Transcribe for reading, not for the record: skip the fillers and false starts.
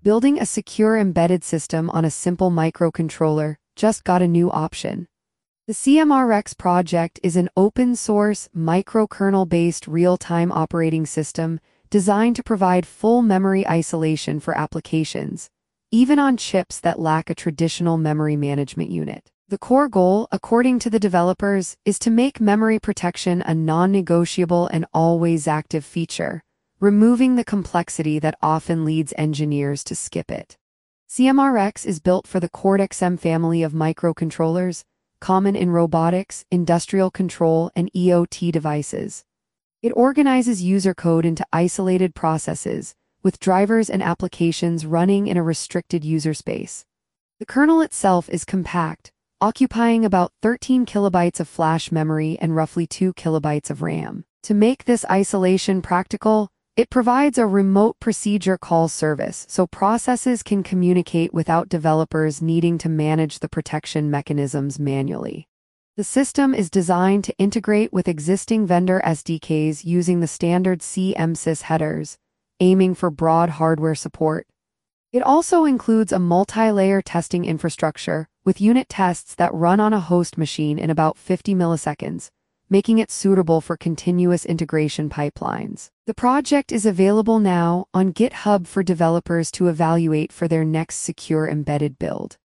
Building a secure embedded system on a simple microcontroller just got a new option. The CMRX project is an open-source, microkernel-based real-time operating system designed to provide full memory isolation for applications, even on chips that lack a traditional memory management unit. The core goal, according to the developers, is to make memory protection a non-negotiable and always active feature, removing the complexity that often leads engineers to skip it. CMRX is built for the Cortex-M family of microcontrollers, common in robotics, industrial control, and IoT devices. It organizes user code into isolated processes, with drivers and applications running in a restricted user space. The kernel itself is compact, occupying about 13 kilobytes of flash memory and roughly 2 kilobytes of RAM. To make this isolation practical, it provides a remote procedure call service so processes can communicate without developers needing to manage the protection mechanisms manually. The system is designed to integrate with existing vendor SDKs using the standard CMSIS headers, aiming for broad hardware support. It also includes a multi-layer testing infrastructure with unit tests that run on a host machine in about 50 milliseconds, making it suitable for continuous integration pipelines. The project is available now on GitHub for developers to evaluate for their next secure embedded build.